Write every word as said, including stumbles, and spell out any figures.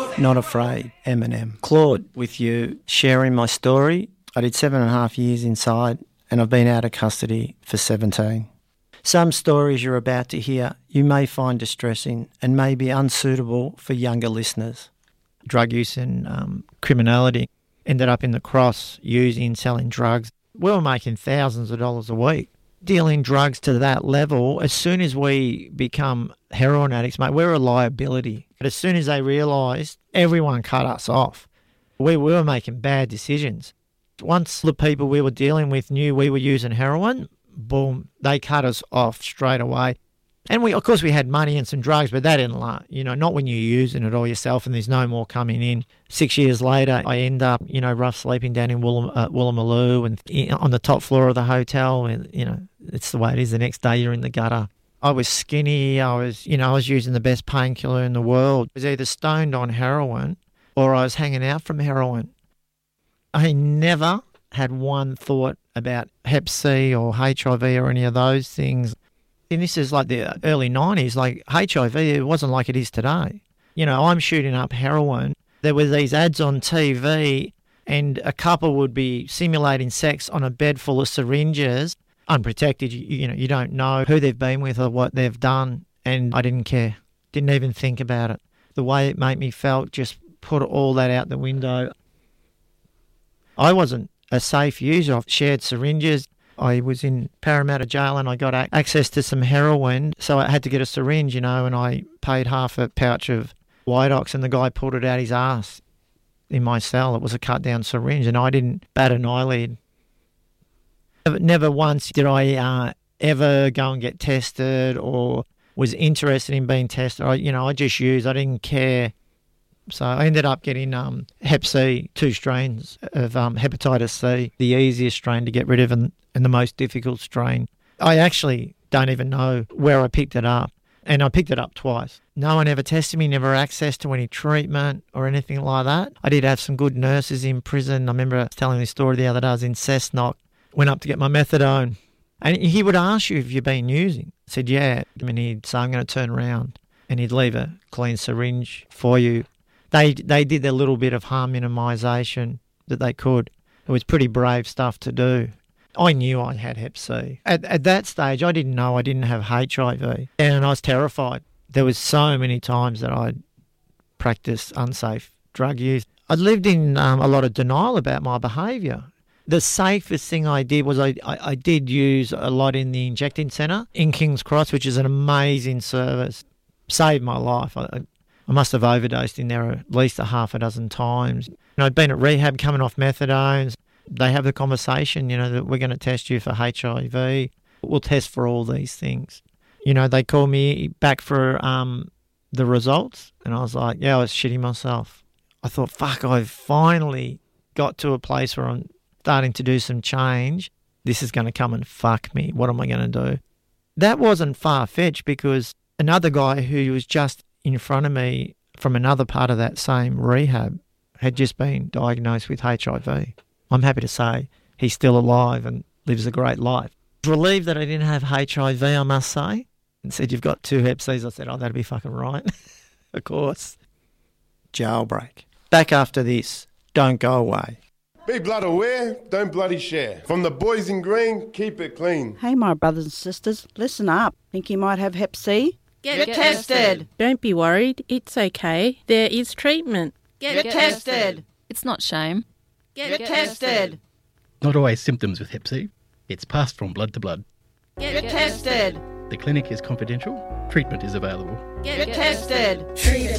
Not afraid, Eminem. Claude, with you, sharing my story. I did seven and a half years inside and I've been out of custody for seventeen. Some stories you're about to hear you may find distressing and may be unsuitable for younger listeners. Drug use and um, criminality ended up in the cross, using, selling drugs. We were making thousands of dollars a week. Dealing drugs to that level, as soon as we become heroin addicts, mate, we're a liability. But as soon as they realised, everyone cut us off. We, we were making bad decisions. Once the people we were dealing with knew we were using heroin, boom, they cut us off straight away. And we, of course, we had money and some drugs, but that didn't last. You know, not when you're using it all yourself and there's no more coming in. Six years later, I end up, you know, rough sleeping down in Woollum, uh, Woolloomooloo and in, on the top floor of the hotel. And, you know, it's the way it is. The next day you're in the gutter. I was skinny. I was, you know, I was using the best painkiller in the world. I was either stoned on heroin or I was hanging out from heroin. I never had one thought about Hep C or H I V or any of those things. And this is like the early nineties, like H I V, it wasn't like it is today. You know, I'm shooting up heroin. There were these ads on T V and a couple would be simulating sex on a bed full of syringes, unprotected. You, you know, you don't know who they've been with or what they've done. And I didn't care. Didn't even think about it. The way it made me felt, just put all that out the window. I wasn't a safe user. I've shared syringes. I was in Parramatta jail and I got access to some heroin, so I had to get a syringe, you know, and I paid half a pouch of Widox and the guy pulled it out his ass in my cell. It was a cut-down syringe and I didn't bat an eyelid. Never, never once did I uh, ever go and get tested or was interested in being tested. I, you know, I just used. I didn't care. So I ended up getting um, Hep C, two strains of um, hepatitis C, the easiest strain to get rid of and, and the most difficult strain. I actually don't even know where I picked it up, and I picked it up twice. No one ever tested me, never access to any treatment or anything like that. I did have some good nurses in prison. I remember telling this story the other day. I was in Cessnock, went up to get my methadone, and he would ask you if you've been using. I said, yeah, and he'd say, I'm going to turn around, and he'd leave a clean syringe for you. They they did their little bit of harm minimisation that they could. It was pretty brave stuff to do. I knew I had Hep C. At, at that stage, I didn't know I didn't have H I V, and I was terrified. There was so many times that I'd practiced unsafe drug use. I lived in um, a lot of denial about my behaviour. The safest thing I did was I, I, I did use a lot in the injecting centre in King's Cross, which is an amazing service. Saved my life. I, I must have overdosed in there at least a half a dozen times. You know, I'd been at rehab coming off methadones. They have the conversation, you know, that we're going to test you for H I V. We'll test for all these things. You know, they called me back for um, the results and I was like, yeah, I was shitting myself. I thought, fuck, I've finally got to a place where I'm starting to do some change. This is going to come and fuck me. What am I going to do? That wasn't far-fetched because another guy who was just in front of me from another part of that same rehab had just been diagnosed with H I V. I'm happy to say he's still alive and lives a great life. Relieved that I didn't have H I V, I must say, and said, you've got two Hep Cs. I said, oh, that'd be fucking right. Of course. Jailbreak. Back after this. Don't go away. Be blood aware, don't bloody share. From the boys in green, keep it clean. Hey, my brothers and sisters, listen up. Think you might have Hep C? Get, Get tested. tested. Don't be worried. It's okay. There is treatment. Get, Get tested. tested. It's not shame. Get, Get tested. tested. Not always symptoms with Hep C. It's passed from blood to blood. Get, Get tested. The clinic is confidential. Treatment is available. Get, Get tested. Treat it.